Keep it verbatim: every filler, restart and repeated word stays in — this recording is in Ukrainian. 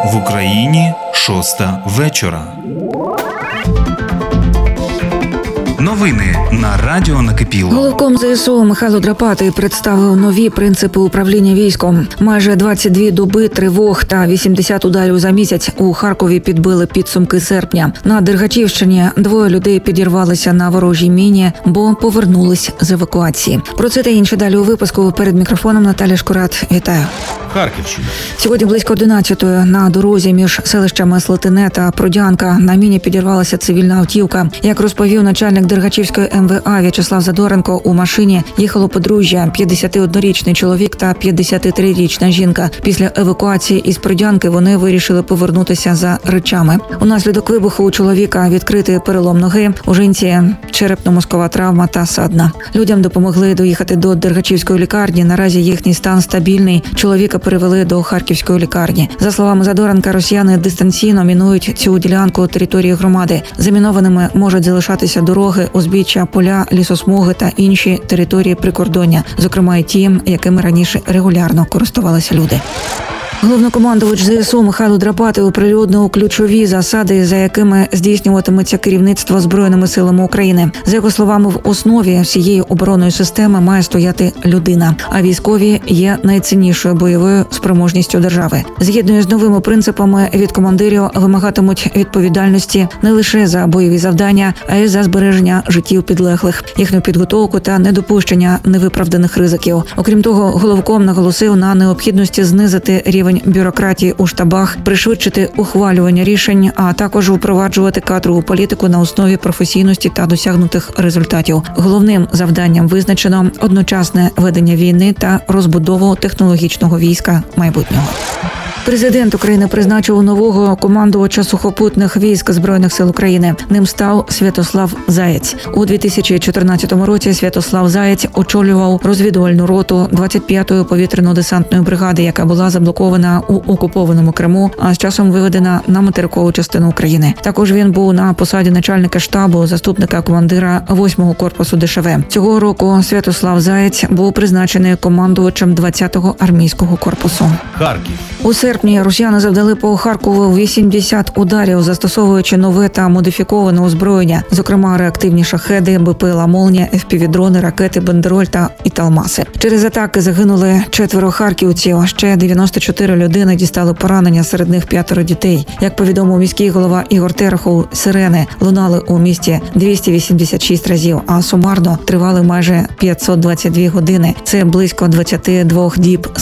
В Україні шоста вечора. Новини на Радіо Накипіло. Головком ЗСУ Михайло Драпатий представив нові принципи управління військом. Майже двадцять дві доби тривог та вісімдесят ударів за місяць у Харкові підбили підсумки серпня. На Дергачівщині двоє людей підірвалися на ворожій міні, бо повернулись з евакуації. Про це та інше далі у випуску. Перед мікрофоном Наталя Шкурат. Вітаю. Харківщина. Сьогодні близько одинадцятої на дорозі між селищами Слатине та Продянка на міні підірвалася цивільна автівка. Як розповів начальник Дергачівської ем ве а В'ячеслав Задоренко, у машині їхало подружжя – п'ятдесятиоднорічний чоловік та п'ятдесятитрирічна жінка. Після евакуації із Продянки вони вирішили повернутися за речами. Унаслідок вибуху у чоловіка відкритий перелом ноги, у жінці черепно-мозкова травма та садна. Людям допомогли доїхати до Дергачівської лікарні. Наразі їхній стан стабільний. Чоловіка перевели до Харківської лікарні. За словами Задоренка, росіяни дистанційно мінують цю ділянку території громади. Замінованими можуть залишатися дороги, узбіччя, поля, лісосмуги та інші території прикордоння, зокрема і ті, якими раніше регулярно користувалися люди. Головнокомандувач ЗСУ Михайло Драпатий оприлюднив ключові засади, за якими здійснюватиметься керівництво Збройними силами України. За його словами, в основі всієї оборонної системи має стояти людина, а військові є найціннішою бойовою спроможністю держави. Згідно з новими принципами, від командирів вимагатимуть відповідальності не лише за бойові завдання, а й за збереження життів підлеглих, їхню підготовку та недопущення невиправданих ризиків. Окрім того, головком наголосив на необхідності знизити рівень бюрократії у штабах, пришвидшити ухвалювання рішень, а також впроваджувати кадрову політику на основі професійності та досягнутих результатів. Головним завданням визначено одночасне ведення війни та розбудову технологічного війська майбутнього. Президент України призначив нового командувача сухопутних військ Збройних сил України. Ним став Святослав Заєць. У дві тисячі чотирнадцятому році Святослав Заєць очолював розвідувальну роту двадцять п'ятої повітряно-десантної бригади, яка була заблокована у окупованому Криму, а з часом виведена на материкову частину України. Також він був на посаді начальника штабу, заступника командира восьмого корпусу де ше ве. Цього року Святослав Заєць був призначений командувачем двадцятого армійського корпусу. Харків. У серпні росіяни завдали по Харкову вісімдесят ударів, застосовуючи нове та модифіковане озброєння, зокрема реактивні шахеди, бе пе ел «Молнія», еф пі ві-дрони, ракети «Бандероль» та «Італмаси». Через атаки загинули четверо харківців, ще дев'яносто чотири людини дістали поранення, серед них п'ятеро дітей. Як повідомив міський голова Ігор Терехов, сирени лунали у місті двісті вісімдесят шість разів, а сумарно тривали майже п'ятсот двадцять дві години. Це близько двадцять два діб